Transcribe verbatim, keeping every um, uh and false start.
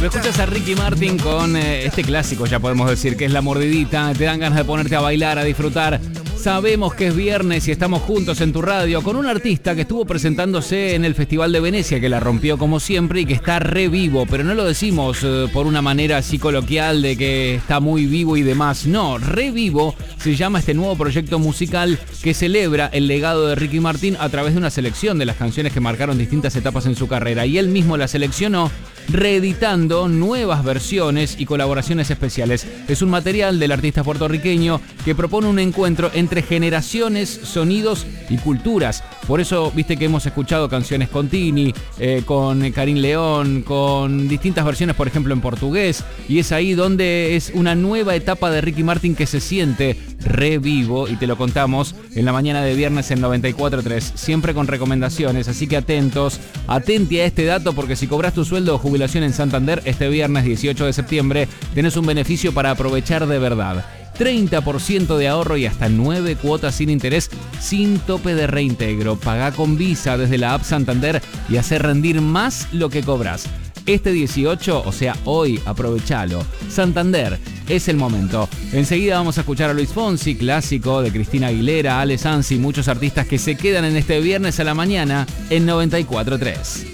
Lo escuchas a Ricky Martin con eh, este clásico, ya podemos decir, que es La Mordidita. Te dan ganas de ponerte a bailar, a disfrutar. Sabemos que es viernes y estamos juntos en tu radio con un artista que estuvo presentándose en el Festival de Venecia, que la rompió como siempre y que está re vivo, pero no lo decimos eh, por una manera así coloquial de que está muy vivo y demás. No, re vivo se llama este nuevo proyecto musical que celebra el legado de Ricky Martin a través de una selección de las canciones que marcaron distintas etapas en su carrera, y él mismo la seleccionó reeditando nuevas versiones y colaboraciones especiales. Es un material del artista puertorriqueño que propone un encuentro entre generaciones, sonidos y culturas. Por eso, viste que hemos escuchado canciones con Tini, eh, con Karim León, con distintas versiones, por ejemplo, en portugués. Y es ahí donde es una nueva etapa de Ricky Martin que se siente re vivo, y te lo contamos en la mañana de viernes en noventa y cuatro punto tres, siempre con recomendaciones. Así que atentos, atenti a este dato, porque si cobras tu sueldo o jubilación en Santander este viernes dieciocho de septiembre, tenés un beneficio para aprovechar de verdad. treinta por ciento de ahorro y hasta nueve cuotas sin interés, sin tope de reintegro. Pagá con Visa desde la app Santander y hacé rendir más lo que cobras. Este dieciocho, o sea, hoy, aprovechalo. Santander, es el momento. Enseguida vamos a escuchar a Luis Fonsi, clásico de Cristina Aguilera, Ale Sanz y muchos artistas que se quedan en este viernes a la mañana en noventa y cuatro punto tres.